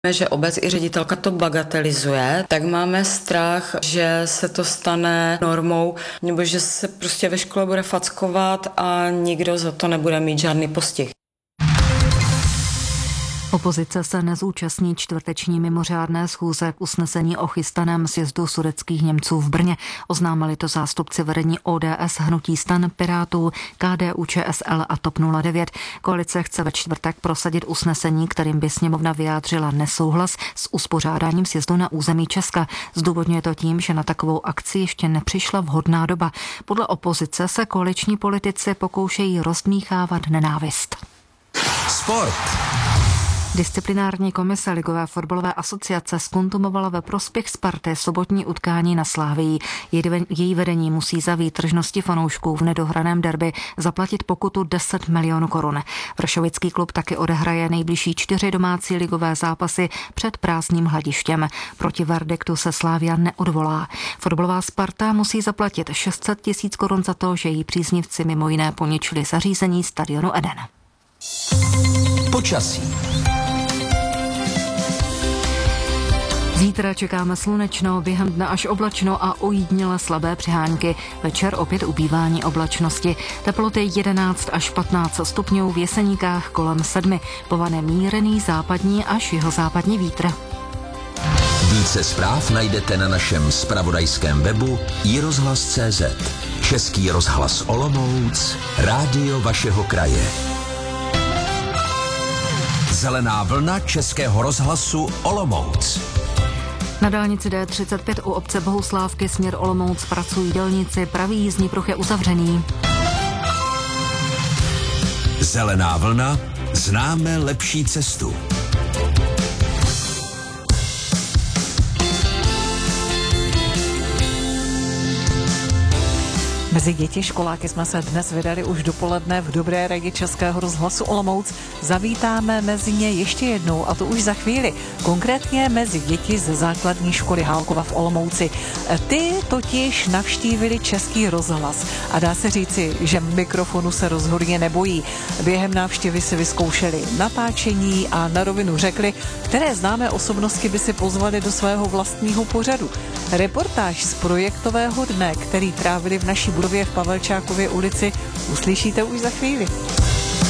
Že obec i ředitelka to bagatelizuje, tak máme strach, že se to stane normou, nebo že se prostě ve škole bude fackovat a nikdo za to nebude mít žádný postih. Opozice se nezúčastní čtvrteční mimořádné schůze k usnesení o chystaném sjezdu sudetských Němců v Brně. Oznámili to zástupci vedení ODS, Hnutí STAN, Pirátů, KDU, ČSL a TOP 09. Koalice chce ve čtvrtek prosadit usnesení, kterým by sněmovna vyjádřila nesouhlas s uspořádáním sjezdu na území Česka. Zdůvodňuje to tím, že na takovou akci ještě nepřišla vhodná doba. Podle opozice se koaliční politici pokoušejí rozdmýchávat nenávist. Sport. Disciplinární komise Ligové fotbalové asociace zkontumovala ve prospěch Sparty sobotní utkání na Slavii. Její vedení musí za výtržnosti fanoušků v nedohraném derby zaplatit pokutu 10 milionů korun. Vršovický klub taky odehraje nejbližší 4 domácí ligové zápasy před prázdným hledištěm. Proti verdiktu se Slavia neodvolá. Fotbalová Sparta musí zaplatit 600 000 korun za to, že její příznivci mimo jiné poničili zařízení stadionu Eden. Počasí. Zítra čekáme slunečno, během dne až oblačno a ojídněle slabé přehánky. Večer opět ubývání oblačnosti. Teploty 11 až 15 stupňů, v Jeseníkách kolem 7. Povane mírný západní až jihozápadní vítr. Více zpráv najdete na našem zpravodajském webu iRozhlas.cz. Český rozhlas Olomouc, rádio vašeho kraje. Zelená vlna Českého rozhlasu Olomouc. Na dálnici D35 u obce Bohuslávky směr Olomouc pracují dělníci, pravý jízdní pruh je uzavřený. Zelená vlna, známe lepší cestu. Mezi děti školáky jsme se dnes vydali už dopoledne v dobré radě Českého rozhlasu Olomouc. Zavítáme mezi ně ještě jednou, a to už za chvíli. Konkrétně mezi děti ze základní školy Hálkova v Olomouci. Ty totiž navštívili Český rozhlas a dá se říci, že mikrofonu se rozhodně nebojí. Během návštěvy si vyzkoušeli natáčení a na rovinu řekli, které známé osobnosti by si pozvali do svého vlastního pořadu. Reportáž z projektového dne, který trávili v naší budově v Pavelčákově ulici, uslyšíte už za chvíli.